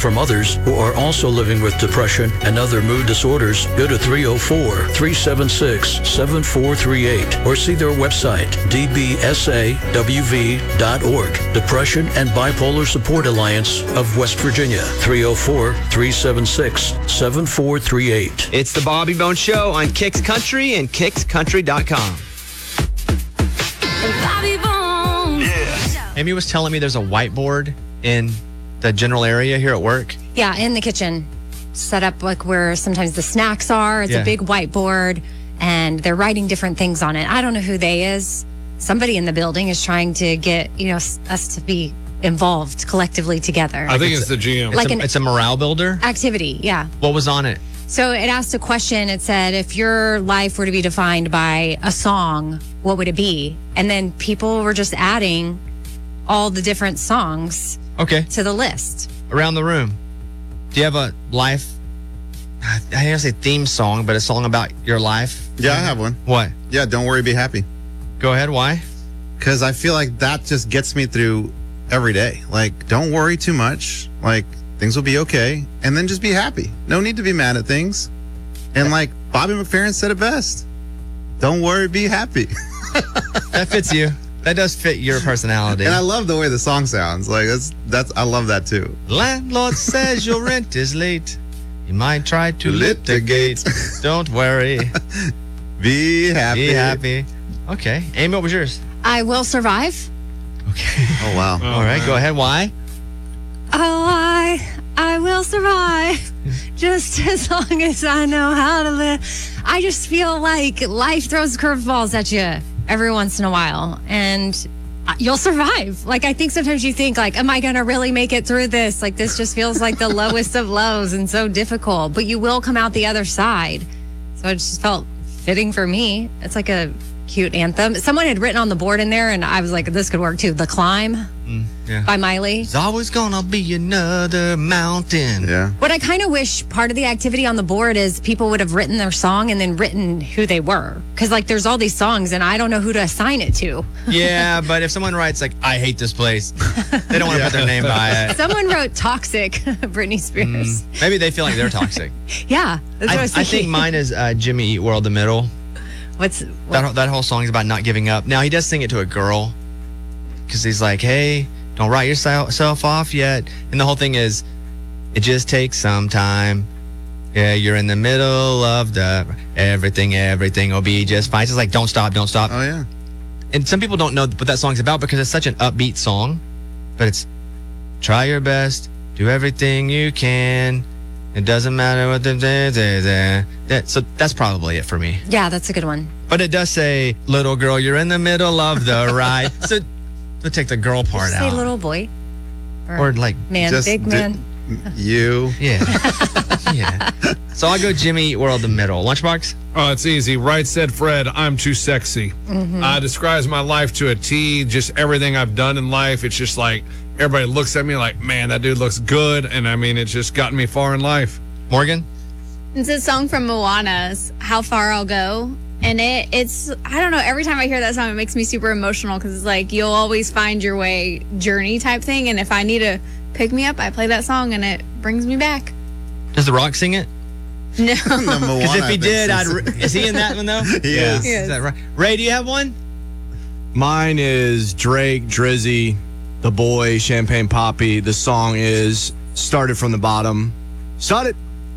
from others who are also living with depression and other mood disorders, go to 304-376-7438 or see their website, dbsawv.org. Depression and Bipolar Support Alliance of West Virginia, 304-376-7438. It's the Bobby Bones Show on Kicks Country and kickscountry.com. Bobby Bones. Yeah. Amy was telling me there's a whiteboard in the general area here at work. Yeah, in the kitchen. Set up like where sometimes the snacks are. It's a big whiteboard, and they're writing different things on it. I don't know who they is. Somebody in the building is trying to get, us to be involved collectively together. I think it's the GM. It's a morale builder Activity, yeah. What was on it? So it asked a question. It said, if your life were to be defined by a song, what would it be? And then people were just adding all the different songs to the list. Around the room. Do you have a life, I don't want to say theme song, but a song about your life? Yeah, I have one. What? Yeah, Don't Worry, Be Happy. Go ahead. Why? Because I feel like that just gets me through every day. Like, don't worry too much. Like, things will be okay. And then just be happy. No need to be mad at things. And like Bobby McFerrin said it best, don't worry, be happy. That fits you. That does fit your personality. And I love the way the song sounds. Like, I love that too. Landlord says your rent is late. You might try to litigate. Don't worry. Be happy. Be happy. Okay. Amy, what was yours? I Will Survive. Okay. Oh, wow. All right, go ahead. Why? Oh, I will survive just as long as I know how to live. I just feel like life throws curveballs at you every once in a while, and you'll survive. Like, I think sometimes you think, like, am I going to really make it through this? Like, this just feels like the lowest of lows and so difficult, but you will come out the other side. So it just felt fitting for me. It's like a cute anthem. Someone had written on the board in there, and I was like, this could work too. The Climb by Miley. There's always gonna be another mountain. Yeah. What I kind of wish part of the activity on the board is people would have written their song and then written who they were. Because, like, there's all these songs, and I don't know who to assign it to. Yeah, but if someone writes, like, I hate this place, they don't want to put their name by it. Someone wrote Toxic, Britney Spears. Maybe they feel like they're toxic. Yeah. That's what I was I thinking. think mine is Jimmy Eat World the Middle. What? That whole song is about not giving up. Now, he does sing it to a girl because he's like, hey, don't write yourself off yet. And the whole thing is, it just takes some time. Yeah, you're in the middle of the everything will be just fine. It's just like, don't stop. Oh, yeah. And some people don't know what that song's about because it's such an upbeat song. But it's try your best, do everything you can. It doesn't matter what so that's probably it for me. Yeah, that's a good one. But it does say, little girl, you're in the middle of the ride. So we'll take the girl part Say out. little boy. Or like man, just big man. You. Yeah. Yeah. So I'll go Jimmy Eat World the middle. Lunchbox? Oh, it's easy. Right said Fred, I'm too sexy. Describes my life to a T, just everything I've done in life. It's just like, everybody looks at me like, man, that dude looks good. And I mean, it's just gotten me far in life. Morgan? It's a song from Moana's How Far I'll Go. And it's, I don't know, every time I hear that song, it makes me super emotional because it's like, you'll always find your way journey type thing. And if I need to pick me up, I play that song and it brings me back. Does The Rock sing it? No. Because if he did, is he in that one though? He is. Is that right? Ray, do you have one? Mine is Drake, Drizzy, The Boy, Champagne Poppy. The song is Started from the Bottom. Started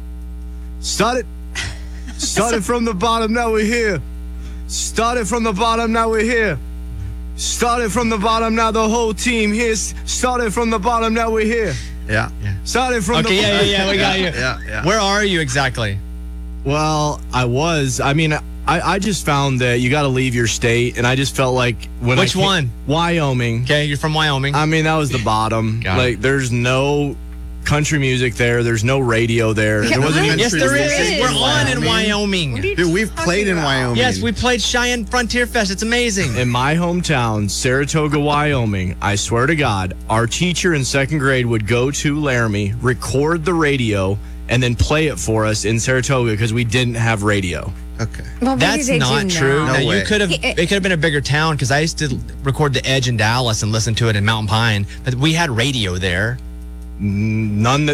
from the bottom, now we're here. Started from the bottom, now we're here. Started from the bottom, now the whole team here. Started from the bottom, now we're here. Yeah. Started from the Okay, yeah, we got you. Yeah. Where are you exactly? Well, I just found that you got to leave your state, and I just felt like when Which one? Wyoming. Okay, you're from Wyoming. I mean, that was the bottom. Got it. Like, there's no country music there. There's no radio there. There wasn't even Yes, there There is. is. We're on in Wyoming. Dude, we've played in Wyoming. Yes, we played Cheyenne Frontier Fest. It's amazing. in my hometown, Saratoga, Wyoming. I swear to God, our teacher in second grade would go to Laramie, record the radio, and then play it for us in Saratoga because we didn't have radio. Okay. Well, what That's do they not do true. now? Now, No way. it could have been a bigger town because I used to record The Edge in Dallas and listen to it in Mountain Pine. But we had radio there. None that